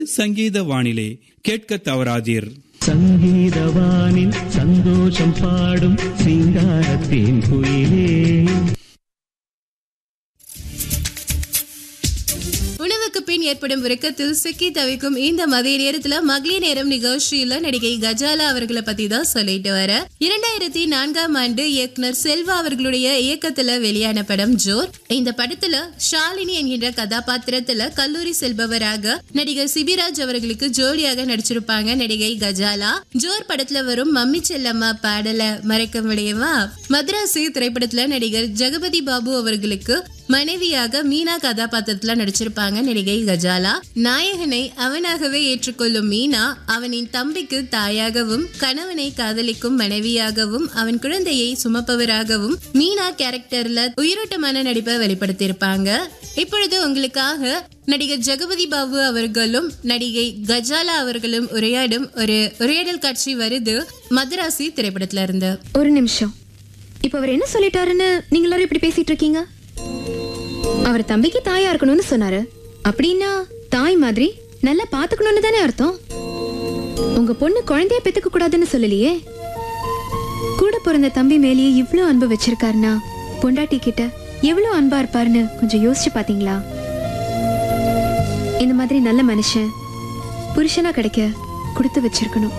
சங்கீத வானிலை கேட்க தவறாதீர். சங்கீதவானில் சந்தோஷம் பாடும் சிங்காரத்தின் குயிலே. உணவுக்கு பின் ஏற்படும் உறக்கத்தில் சிக்கி தவிக்கும் இந்த மதிய நேரத்துல மகளிர் நேரம் நிகழ்ச்சியில நடிகை கஜாலா அவர்களை பத்தி தான் சொல்லிட்டு வர 2004ஆம் ஆண்டு இயக்குனர் செல்வா அவர்களுடைய இயக்கத்துல வெளியான படம் ஜோர். இந்த படத்துல ஷாலினி என்கின்ற கதாபாத்திரத்துல கல்லூரி செல்பவராக நடிகர் சிபிராஜ் அவர்களுக்கு ஜோடியாக நடிச்சிருப்பாங்க நடிகை கஜாலா. ஜோர் படத்துல வரும் மம்மி செல்லம்மா பாடல மறைக்க முடியுமா? மദ്രാசி திரைப்படத்துல நடிகர் ஜெகபதி பாபு அவர்களுக்கு மனைவியாக மீனா கதாபாத்திரத்துல நடிச்சிருப்பாங்க நடிகை கஜாலா. நாயகனை அவனாகவே ஏற்றுக்கொள்ளும் மீனா அவனின் தம்பிக்கு தாயாகவும் கணவனை காதலிக்கும் மனைவியாகவும் அவன் குழந்தையை சுமப்பவராகவும் மீனா கேரக்டர்ல உயிரோட்டமான நடிப்பை வெளிப்படுத்தியிருப்பாங்க. இப்பொழுது உங்களுக்காக நடிகர் ஜெகபதி பாபு அவர்களும் நடிகை கஜாலா அவர்களும் உரையாடும் ஒரு உரையாடல் காட்சி வருது மദ്രാசி திரைப்படத்துல இருந்து. ஒரு நிமிஷம், இப்ப அவர் என்ன சொல்லிட்டாருன்னு நீங்க எல்லாரும் இப்படி பேசிட்டு இருக்கீங்க? அவர் தம்பிக்கு தாயா இருக்கணும்னு சொன்னாரு. அப்படின்னா தாய் மாதிரி நல்லா பாத்துக்கணும்னு தானே அர்த்தம். உங்க பொண்ணு குழந்தைய பெத்துக்க கூடாதுன்னு சொல்லலையே. கூட பிறந்த தம்பி மேலேயே இவ்ளோ அன்பு வச்சிருக்காருன்னா பொண்டாட்டி கிட்ட எவ்வளவு அன்பா இருப்பாருன்னு கொஞ்சம் யோசிச்சு பாத்தீங்களா? இந்த மாதிரி நல்ல மனுஷன் புருஷனா கிடைக்க கொடுத்து வச்சிருக்கணும்.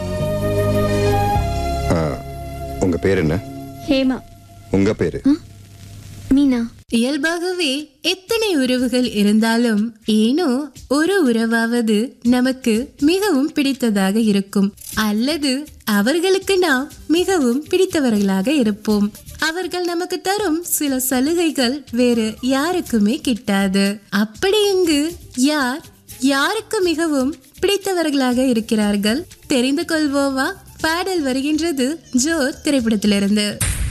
உங்க பேர் என்ன? ஹேமா. உங்க பேரு? மீனா. இயல்பாகவே எத்தனை உறவுகள் இருந்தாலும் ஏனோ ஒரு உறவாவது நமக்கு மிகவும் பிடித்ததாக இருக்கும், அல்லது அவர்களுக்கு நாம் மிகவும் பிடித்தவர்களாக இருப்போம். அவர்கள் நமக்கு தரும் சில சலுகைகள் வேறு யாருக்குமே கிட்டாது. அப்படி இங்கு யாருக்கு மிகவும் பிடித்தவர்களாக இருக்கிறார்கள் தெரிந்து கொள்வோமா? பாடல் வருகின்றது ஜோர் திரைப்படத்திலிருந்து.